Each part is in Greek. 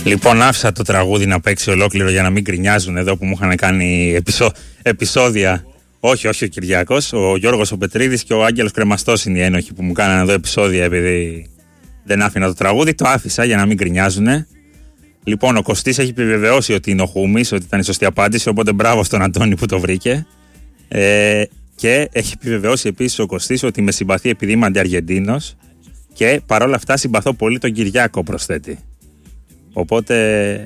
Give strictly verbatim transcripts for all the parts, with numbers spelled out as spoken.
Λοιπόν, άφησα το τραγούδι να παίξει ολόκληρο για να μην γκρινιάζουν εδώ που μου είχαν κάνει επεισο... επεισόδια. Όχι, όχι ο Κυριάκος, ο Γιώργος ο Πετρίδης και ο Άγγελος Κρεμαστός είναι οι ένοχοι που μου κάνανε εδώ επεισόδια επειδή δεν άφηνα το τραγούδι. Το άφησα για να μην γκρινιάζουν. Λοιπόν, ο Κωστής έχει επιβεβαιώσει ότι είναι ο Χούμης, ότι ήταν η σωστή απάντηση, οπότε μπράβο στον Αντώνη που το βρήκε. Ε, και έχει επιβεβαιώσει επίσης ο Κωστής ότι με συμπαθεί επειδή είμαι αντιαργεντίνος και παρόλα αυτά συμπαθώ πολύ τον Κυριάκο, προσθέτει. Οπότε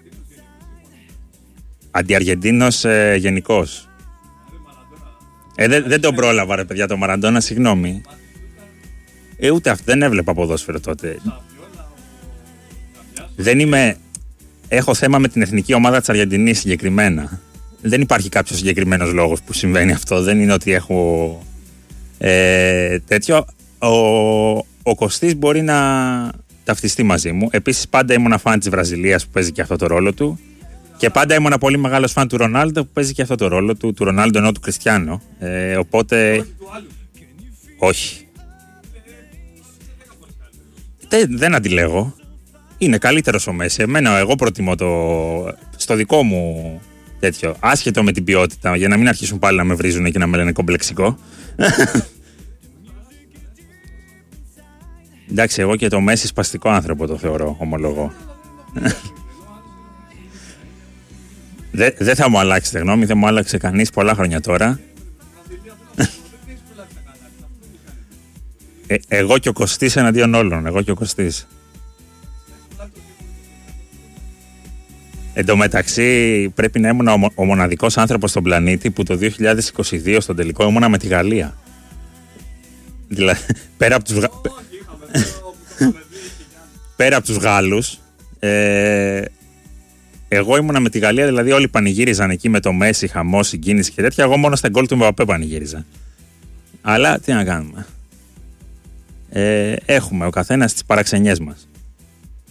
αντιαργεντίνος ε, γενικώς. Ε, δεν, δεν τον πρόλαβα ρε παιδιά το Μαραντόνα, συγγνώμη. Ε, ούτε αυτό, δεν έβλεπα ποδόσφαιρο τότε. Δεν είμαι... Έχω θέμα με την εθνική ομάδα της Αργεντινής συγκεκριμένα. Δεν υπάρχει κάποιος συγκεκριμένος λόγος που συμβαίνει αυτό. Δεν είναι ότι έχω ε, τέτοιο. Ο, ο Κωστής μπορεί να ταυτιστεί μαζί μου. Επίσης πάντα ήμουν φαν της Βραζιλίας που παίζει και αυτό το ρόλο του. Και πάντα ήμουν πολύ μεγάλος φαν του Ρονάλντο που παίζει και αυτό το ρόλο του. Του Ρονάλντο ενώ του Κριστιάνο. Ε, οπότε... Όχι. Δεν, δεν αντιλέγω. Είναι καλύτερος ο Μέση. Εμένα, εγώ προτιμώ το. Στο δικό μου τέτοιο. Άσχετο με την ποιότητα, για να μην αρχίσουν πάλι να με βρίζουν και να με λένε κομπλεξικό. Εντάξει, εγώ και το Μέση σπαστικό άνθρωπο το θεωρώ, ομολογώ. Δεν δε θα μου αλλάξετε γνώμη, δεν μου άλλαξε κανείς πολλά χρόνια τώρα. ε, εγώ και ο Κωστής εναντίον όλων. Εγώ και ο Κωστής. Εν τω μεταξύ πρέπει να ήμουν ο, ο μοναδικός άνθρωπος στον πλανήτη που το δύο χιλιάδες είκοσι δύο στον τελικό ήμουνα με τη Γαλλία. Δηλαδή πέρα από τους, Γα... πέρα από τους Γάλλους ε, εγώ ήμουνα με τη Γαλλία, δηλαδή όλοι πανηγύριζαν εκεί με το Μέση, χαμό, συγκίνηση και τέτοια. Εγώ μόνο στα γκολ του Μπαπέ πανηγύριζα. Αλλά τι να κάνουμε. Ε, έχουμε ο καθένας τις παραξενιές μας.